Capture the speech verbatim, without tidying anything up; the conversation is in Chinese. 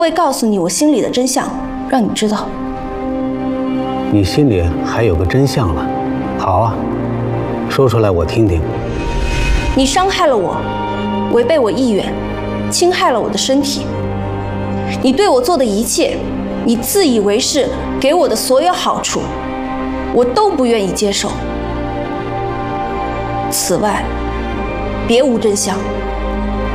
会告诉你我心里的真相，让你知道。 你心里还有个真相了？好啊，说出来我听听。 你伤害了我，违背我意愿，侵害了我的身体。你对我做的一切，你自以为是给我的所有好处，我都不愿意接受。此外，别无真相。